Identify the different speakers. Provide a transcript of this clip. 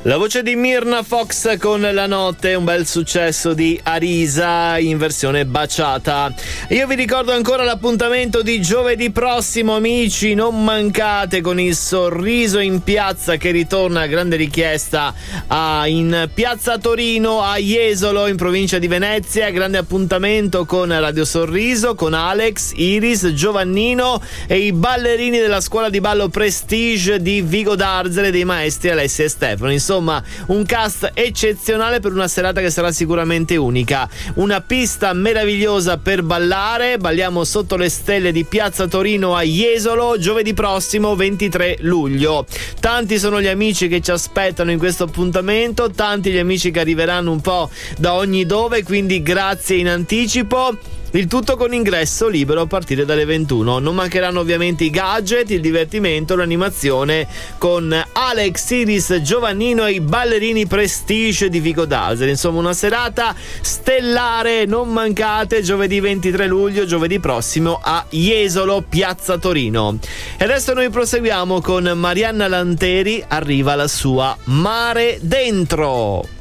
Speaker 1: La voce di Mirna Fox con La notte, un bel successo di Arisa in versione baciata. Io vi ricordo ancora l'appuntamento di giovedì prossimo, amici, non mancate, con il Sorriso in piazza che ritorna a grande richiesta in piazza Torino a Jesolo in provincia di Venezia. Grande appuntamento con Radio Sorriso, con Alex, Iris, Giovannino e i ballerini della scuola di ballo Prestige di Vigo d'Arzere dei maestri Alessia e Stefano. Insomma, un cast eccezionale per una serata che sarà sicuramente unica. Una pista meravigliosa per ballare. Balliamo sotto le stelle di piazza Torino a Jesolo giovedì prossimo 23 luglio. Tanti sono gli amici che ci aspettano in questo appuntamento, tanti gli amici che arriveranno un po' da ogni dove, quindi grazie in anticipo. Il tutto con ingresso libero a partire dalle 21. Non mancheranno ovviamente i gadget, il divertimento, l'animazione con Alex, Iris, Giovannino e i ballerini Prestige di Vigo d'Arzere. Insomma, una serata stellare, non mancate, giovedì 23 luglio, giovedì prossimo a Jesolo, piazza Torino. E adesso noi proseguiamo con Marianna Lanteri, arriva la sua Mare Dentro.